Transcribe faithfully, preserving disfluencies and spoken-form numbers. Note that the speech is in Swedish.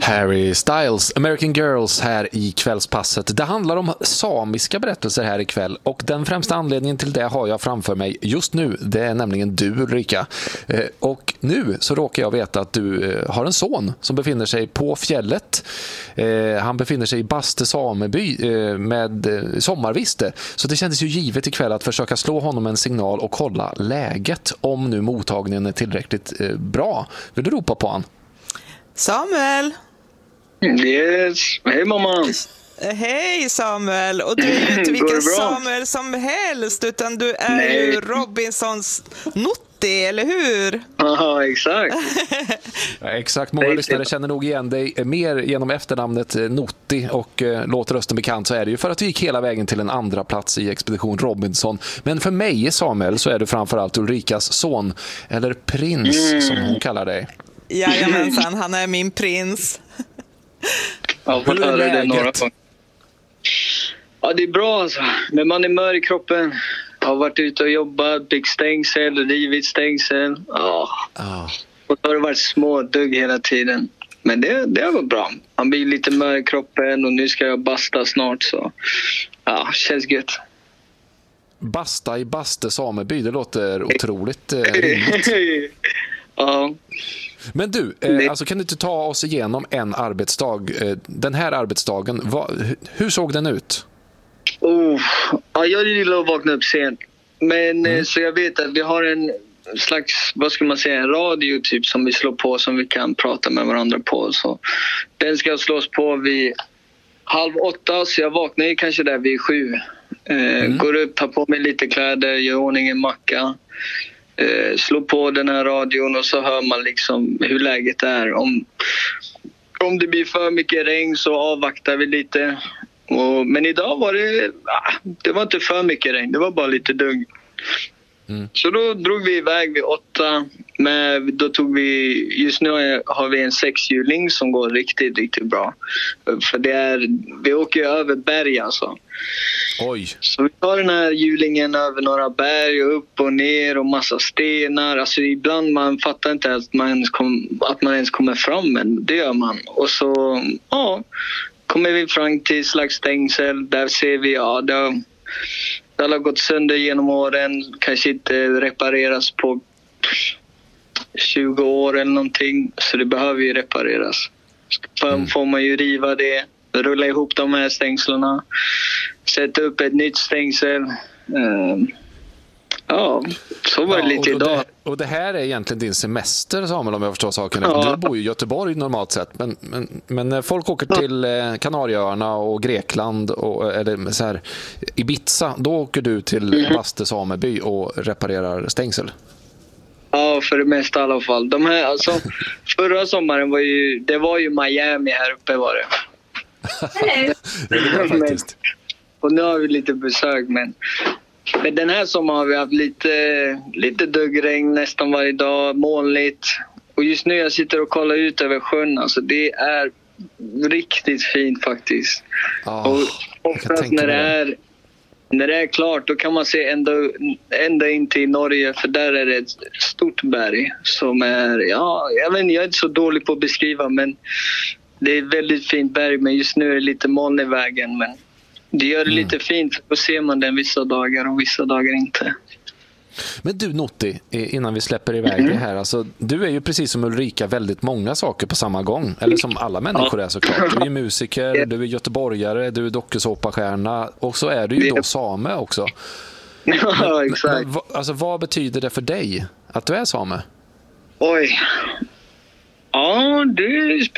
Harry Styles, American Girls här i kvällspasset. Det handlar om samiska berättelser här ikväll och den främsta anledningen till det har jag framför mig just nu. Det är nämligen du, Ulrika. Och nu så råkar jag veta att du har en son som befinner sig på fjället. Han befinner sig i Baste sameby med sommarviste. Så det kändes ju givet ikväll att försöka slå honom en signal och kolla läget om nu mottagningen är tillräckligt bra. Vill du ropa på han? Samuel! Yes, hej mamma! Hej Samuel! Och du är ju inte vilken Samuel som helst, utan du är Nej. ju Robinsons Nutti, eller hur? Ja, exakt. Ja, exakt, många lyssnare känner nog igen dig mer genom efternamnet Nutti och eh, låter rösten bekant, så är det ju för att du gick hela vägen till en andra plats i Expedition Robinson. Men för mig, Samuel, så är du framförallt Ulrikas son, eller prins mm. som hon kallar dig. Jajamensan, han är min prins. Ja, hur är läget? Det, några ja, det är bra alltså. Men man är mör i kroppen. Jag har varit ute och jobbat, byggt stängsel, rivit stängsel. Ja. Oh. Och då har det varit små dugg hela tiden. Men det, det har varit bra. Man blir lite mör i kroppen och nu ska jag basta snart. Så ja, känns gött. Basta i Baste sameby, det låter otroligt eh, rimligt. Ja. Men du, eh, alltså kan du inte ta oss igenom en arbetsdag? Eh, den här arbetsdagen, vad, hur såg den ut? Oh, ja, jag gillar att vakna upp sent. Men mm. så jag vet att vi har en slags, vad ska man säga, en radio typ som vi slår på, som vi kan prata med varandra på. Så den ska slås på vid halv åtta, så jag vaknar ju kanske där vid sju. Eh, mm. Går upp, tar på mig lite kläder, gör ordning en macka. Eh, slå på den här radion och så hör man liksom hur läget är. Om, om det blir för mycket regn så avvaktar vi lite. Och, men idag var det, ah, det var inte för mycket regn, det var bara lite dugg. Mm. Så då drog vi iväg vid åtta. Men då tog vi, just nu har vi en sexhjuling som går riktigt, riktigt bra. För det är, vi åker över berg alltså. Oj. Så vi tar den här hjulingen över några berg och upp och ner och massa stenar. Alltså ibland man fattar inte att man ens, kom, att man ens kommer fram, men det gör man. Och så ja, kommer vi fram till slags stängsel. Där ser vi, ja, det har, det har gått sönder genom åren. Kanske inte repareras på tjugo år eller någonting. Så det behöver ju repareras. Så mm. får man ju riva det. Rulla ihop de här stängslarna. Sätta upp ett nytt stängsel. Um, ja, så var det ja, lite och, idag. Och det, och det här är egentligen din semester, Samuel, om jag förstår saken. Ja. Du bor ju i Göteborg normalt sett. Men, men, men när folk åker till eh, Kanarieöarna och Grekland och, eller så här, Ibiza, då åker du till mm. Baste sameby och reparerar stängsel. Ja, för det mesta i alla fall. De här, alltså, förra sommaren var ju, det var ju Miami här uppe var det. Det var faktiskt. Och nu har vi lite besök, men, men den här sommaren har vi haft lite, lite duggregn nästan varje dag, molnigt. Och just nu jag sitter och kollar ut över sjön, alltså det är riktigt fint faktiskt. Oh, och oftast när det är när det är klart, då kan man se ända, ända in till Norge, för där är det ett stort berg som är, ja, jag vet inte, jag är inte så dålig på att beskriva, men det är ett väldigt fint berg, men just nu är det lite moln i vägen, men det gör det mm. lite fint, för då ser man den vissa dagar och vissa dagar inte. Men du Nutti, innan vi släpper iväg mm. det här, alltså, du är ju precis som Ulrika väldigt många saker på samma gång, eller som alla människor är såklart. Du är musiker, du är göteborgare, du är dokusåpastjärna och så är du ju då same också. Ja, exakt. Men, men, alltså, vad betyder det för dig att du är same? Oj. Ja, det är